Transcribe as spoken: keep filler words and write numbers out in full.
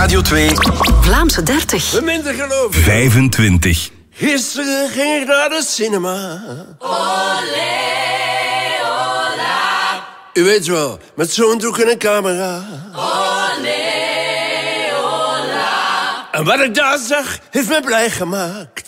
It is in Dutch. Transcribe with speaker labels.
Speaker 1: Radio twee.
Speaker 2: Vlaamse dertig.
Speaker 3: We minder geloven.
Speaker 4: vijfentwintig.
Speaker 3: Gisteren ging ik naar de cinema.
Speaker 5: Olé, ola.
Speaker 3: U weet wel, met zo'n doek en een camera.
Speaker 5: Olé, ola.
Speaker 3: En wat ik daar zag, heeft me blij gemaakt.